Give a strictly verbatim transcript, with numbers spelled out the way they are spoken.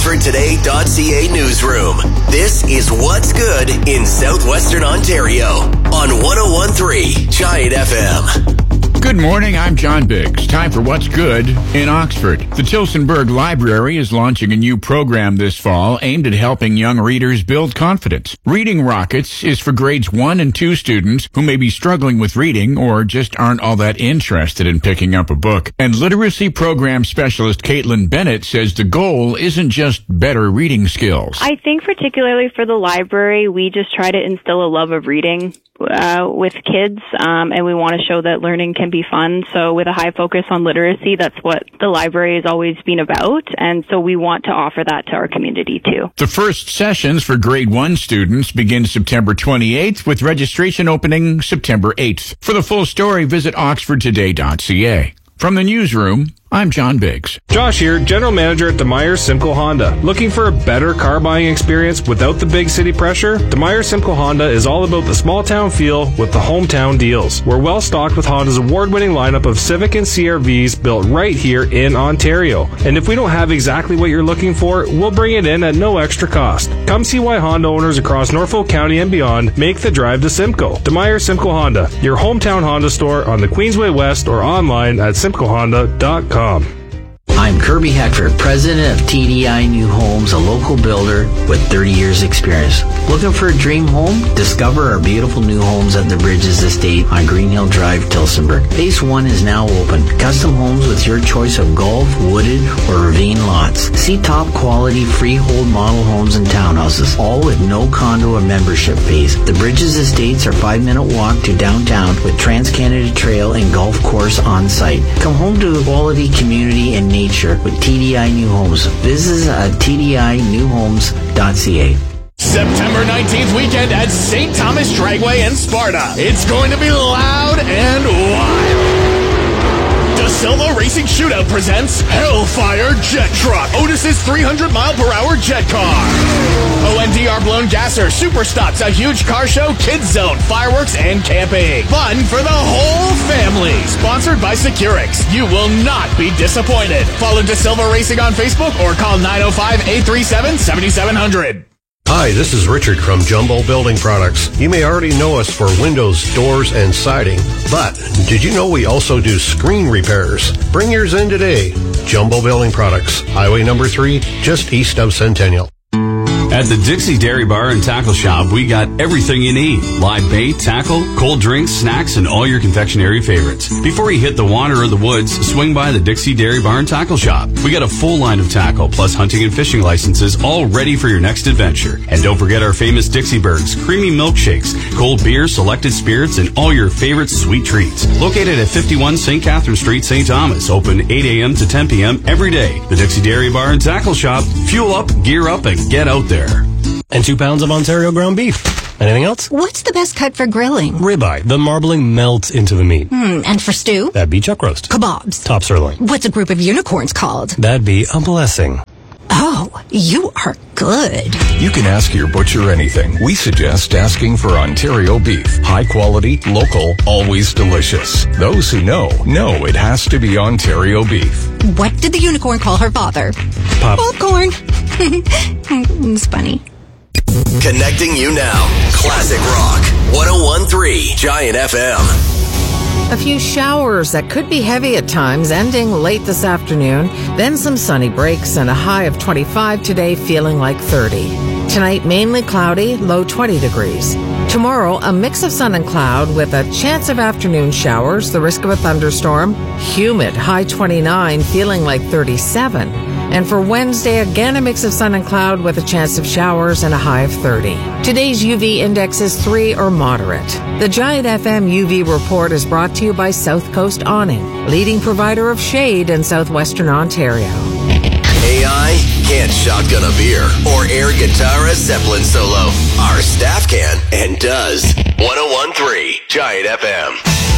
Oxford Today dot C A newsroom. This is What's Good in Southwestern Ontario on one oh one point three Giant F M. Good morning, I'm John Biggs. Time for What's Good in Oxford. The Tillsonburg Library is launching a new program this fall aimed at helping young readers build confidence. Reading Rockets is for grades one and two students who may be struggling with reading or just aren't all that interested in picking up a book. And literacy program specialist Caitlin Bennett says the goal isn't just better reading skills. I think particularly for the library, we just try to instill a love of reading Uh, with kids, um, and we want to show that learning can be fun. So with a high focus on literacy, that's what the library has always been about, and so we want to offer that to our community too. The first sessions for grade one students begin September twenty-eighth, with registration opening September eighth. For the full story, visit oxford today dot C A. From the newsroom, I'm John Biggs. Josh here, General Manager at DeMeyer Simcoe Honda. Looking for a better car buying experience without the big city pressure? DeMeyer Simcoe Honda is all about the small town feel with the hometown deals. We're well stocked with Honda's award-winning lineup of Civic and C R Vs built right here in Ontario. And if we don't have exactly what you're looking for, we'll bring it in at no extra cost. Come see why Honda owners across Norfolk County and beyond make the drive to Simcoe. DeMeyer Simcoe Honda, your hometown Honda store on the Queensway West or online at simcoe honda dot com. I'm Kirby Heckford, president of T D I New Homes, a local builder with thirty years experience. Looking for a dream home? Discover our beautiful new homes at the Bridges Estate on Green Hill Drive, Tillsonburg. Phase one is now open. Custom homes with your choice of golf, wooded, or ravine lots. See top quality freehold model homes and townhouses, all with no condo or membership fees. The Bridges Estates are five minute walk to downtown with Trans-Canada Trail and golf course on site. Come home to a quality community and nature with T D I New Homes. Visit us at T D I new homes dot C A. September nineteenth weekend at Saint Thomas Dragway in Sparta. It's going to be loud and wild. De Silva Racing Shootout presents Hellfire Jet Truck, Otis's three hundred mile per hour jet car. O N D R Blown Gasser, Super Stocks, a huge car show, Kids Zone, fireworks, and camping. Fun for the whole family. Sponsored by Securix. You will not be disappointed. Follow De Silva Racing on Facebook or call nine oh five, eight three seven, seven seven zero zero. Hi, this is Richard from Jumbo Building Products. You may already know us for windows, doors, and siding, but did you know we also do screen repairs? Bring yours in today. Jumbo Building Products, Highway number three, just east of Centennial. At the Dixie Dairy Bar and Tackle Shop, we got everything you need. Live bait, tackle, cold drinks, snacks, and all your confectionery favorites. Before you hit the water or the woods, swing by the Dixie Dairy Bar and Tackle Shop. We got a full line of tackle, plus hunting and fishing licenses, all ready for your next adventure. And don't forget our famous Dixie Bergs, creamy milkshakes, cold beer, selected spirits, and all your favorite sweet treats. Located at fifty-one Saint Catherine Street, Saint Thomas. Open eight a.m. to ten p.m. every day. The Dixie Dairy Bar and Tackle Shop. Fuel up, gear up, and get out there. And two pounds of Ontario ground beef. Anything else? What's the best cut for grilling? Ribeye. The marbling melts into the meat. Hmm, and for stew? That'd be chuck roast. Kebabs. Top sirloin. What's a group of unicorns called? That'd be a blessing. Oh, you are good. You can ask your butcher anything. We suggest asking for Ontario beef. High quality, local, always delicious. Those who know, know it has to be Ontario beef. What did the unicorn call her father? Pop. Popcorn. It's funny. Connecting you now. Classic Rock. one oh one point three Giant F M. A few showers that could be heavy at times, ending late this afternoon. Then some sunny breaks and a high of twenty-five today, feeling like thirty. Tonight, mainly cloudy, low twenty degrees. Tomorrow, a mix of sun and cloud with a chance of afternoon showers, the risk of a thunderstorm. Humid, high twenty-nine, feeling like thirty-seven. And for Wednesday, again a mix of sun and cloud with a chance of showers and a high of thirty. Today's U V index is three or moderate. The Giant F M U V report is brought to you by South Coast Awning, leading provider of shade in southwestern Ontario. A I can't shotgun a beer or air guitar a Zeppelin solo. Our staff can and does. one oh one point three Giant F M.